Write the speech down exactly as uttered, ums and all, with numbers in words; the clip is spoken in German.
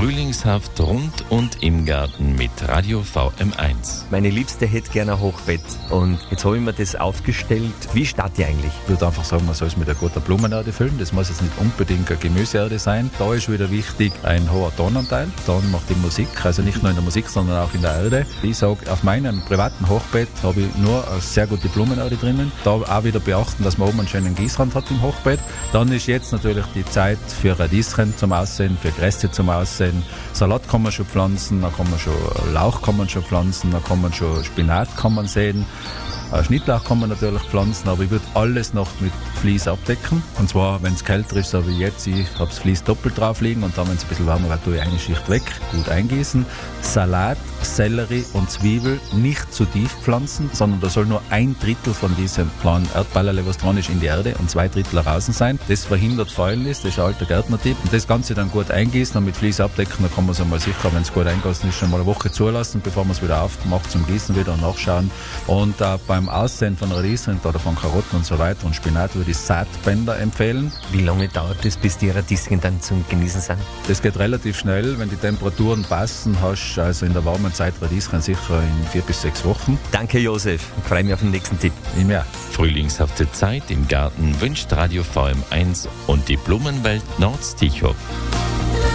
Frühlingshaft rund und im Garten mit Radio V M eins. Meine Liebste hätte gerne ein Hochbett und jetzt habe ich mir das aufgestellt. Wie starte ich eigentlich? Ich würde einfach sagen, man soll es mit einer guten Blumenerde füllen. Das muss jetzt nicht unbedingt eine Gemüseerde sein. Da ist wieder wichtig ein hoher Tonanteil. Dann macht die Musik, also nicht nur in der Musik, sondern auch in der Erde. Ich sage, auf meinem privaten Hochbett habe ich nur eine sehr gute Blumenerde drinnen. Da auch wieder beachten, dass man oben einen schönen Gießrand hat im Hochbett. Dann ist jetzt natürlich die Zeit für Radieschen zum Aussehen, für Gräste zum Aussehen. Salat kann man schon pflanzen, da kann man schon Lauch kann man schon pflanzen, da kann man schon Spinat kann man säen. Schnittlauch kann man natürlich pflanzen, aber ich würde alles noch mit Vlies abdecken. Und zwar, wenn es kälter ist, so wie jetzt, ich habe das Vlies doppelt drauf liegen und dann, wenn es ein bisschen wärmer wird, tue ich eine Schicht weg, gut eingießen. Salat, Sellerie und Zwiebel nicht zu tief pflanzen, sondern da soll nur ein Drittel von diesem kleinen Erdballerle, was dran ist, in die Erde und zwei Drittel draußen sein. Das verhindert Fäulnis, das ist ein alter Gärtnertipp. Und das Ganze dann gut eingießen und mit Vlies abdecken, dann kann man es einmal sicher, wenn es gut eingegossen ist, schon mal eine Woche zulassen, bevor man es wieder aufmacht zum Gießen wieder und nachschauen. Und äh, beim Aussehen von Radieschen oder von Karotten und so weiter und Spinat würde ich Saatbänder empfehlen. Wie lange dauert es, bis die Radieschen dann zum Genießen sind? Das geht relativ schnell, wenn die Temperaturen passen, hast du also in der warmen Zeit Radieschen sicher in vier bis sechs Wochen. Danke Josef, ich freue mich auf den nächsten Tipp. Ich mehr. Frühlingshafte Zeit im Garten wünscht Radio V M eins und die Blumenwelt Nordstichhof.